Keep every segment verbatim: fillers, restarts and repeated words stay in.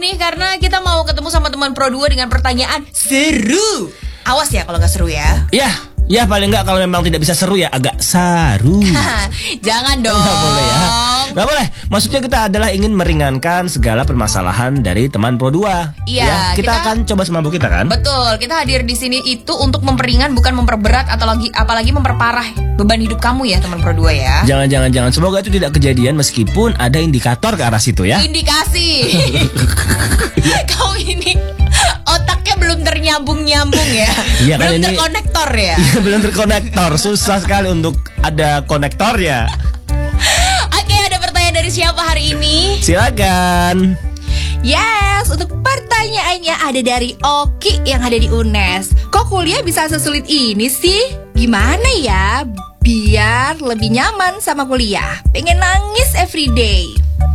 nih karena kita mau ketemu sama teman Pro dua dengan pertanyaan seru. Awas ya kalau nggak seru ya. Ya, ya paling nggak kalau memang tidak bisa seru ya agak saru. Jangan dong. Nggak boleh ya. Nggak boleh. Maksudnya kita adalah ingin meringankan segala permasalahan dari teman Pro dua. Iya. Ya, kita, kita akan coba semampu kita kan. Betul. Kita hadir di sini itu untuk memperingan bukan memperberat atau lagi apalagi memperparah beban hidup kamu ya teman Pro dua ya. Jangan jangan jangan. Semoga itu tidak kejadian meskipun ada indikator ke arah situ ya. Indikasi. Kau ini otaknya belum ternyambung-nyambung ya. Iya, kan belum ini- terkonektor ya. Iya, belum terkonektor. Susah sekali untuk ada konektornya. Oke, ada pertanyaan dari siapa hari ini? Silakan. Yes, untuk pertanyaannya ada dari Oki yang ada di U N E S. Kok kuliah bisa sesulit ini sih? Gimana ya biar lebih nyaman sama kuliah? Pengen nangis everyday.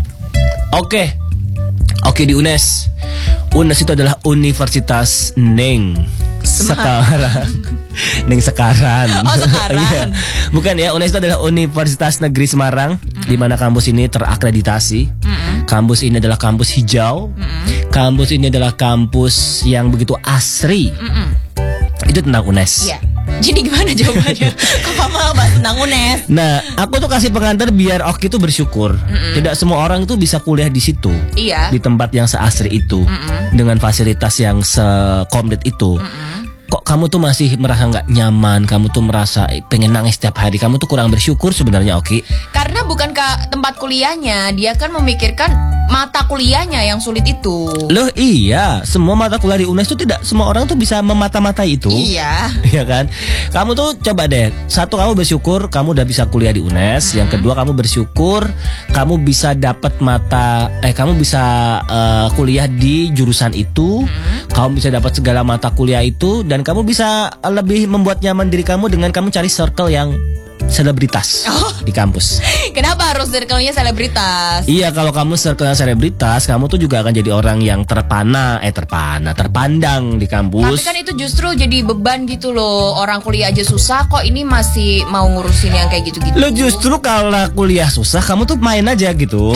Oke. Oke, di U N E S. U N E S itu adalah Universitas Neng Sekarang. Neng Sekarang. Oh, Sekarang. Iya. Bukan ya, U N E S itu adalah Universitas Negeri Semarang, mm-hmm. di mana kampus ini terakreditasi. Mm-hmm. Kampus ini adalah kampus hijau. Mm-hmm. Kampus ini adalah kampus yang begitu asri. Mm-hmm. Itu tentang U N E S. Iya. Jadi gimana jawabannya? Kok malah bahas tentang U N E S? Nah, aku tuh kasih pengantar biar Oki tuh bersyukur. Mm-mm. Tidak semua orang tuh bisa kuliah di situ. Iya. Di tempat yang seasri itu. Mm-mm. Dengan fasilitas yang sekomplit itu. Mm-mm. Kok kamu tuh masih merasa nggak nyaman? Kamu tuh merasa pengen nangis setiap hari? Kamu tuh kurang bersyukur sebenarnya, Oki. Karena bukan ke tempat kuliahnya, dia kan memikirkan mata kuliahnya yang sulit itu. Loh iya, semua mata kuliah di U N E S itu tidak semua orang tuh bisa memata-matai itu. Iya. Iya kan? Kamu tuh coba deh. Satu, kamu bersyukur kamu udah bisa kuliah di U N E S. Mm-hmm. Yang kedua, kamu bersyukur kamu bisa dapat mata eh kamu bisa uh, kuliah di jurusan itu. Mm-hmm. Kamu bisa dapat segala mata kuliah itu dan kamu bisa lebih membuat nyaman diri kamu dengan kamu cari circle yang selebritas oh. di kampus. Kenapa harus circle-nya selebritas? Iya, kalau kamu circle selebritas, kamu tuh juga akan jadi orang yang terpana, eh terpana, terpandang di kampus. Tapi kan itu justru jadi beban gitu loh. Orang kuliah aja susah, kok ini masih mau ngurusin yang kayak gitu-gitu. Lo justru kalau kuliah susah, kamu tuh main aja gitu.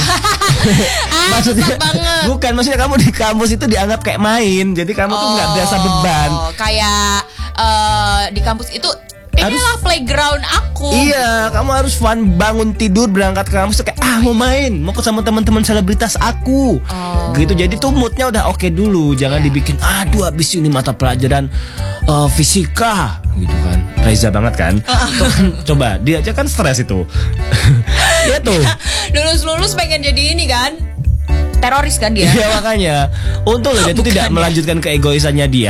ah, maksudnya banget. Bukan, maksudnya kamu di kampus itu dianggap kayak main. Jadi kamu oh, tuh nggak berasa beban. Kayak uh, di kampus itu inilah playground aku. Iya, kamu harus fun, bangun tidur berangkat ke kampus kayak ah mau main, mau ke sama teman-teman selebritas aku. Oh. Gitu. Jadi tuh moodnya udah oke dulu, jangan yeah. dibikin aduh habis ini mata pelajaran uh, fisika gitu kan. Reza banget kan? Coba dia aja kan stres itu. Iya tuh. Lulus-lulus pengen jadi ini kan? Teroris kan dia. Iya makanya. Untung aja itu tidak melanjutkan keegoisannya dia.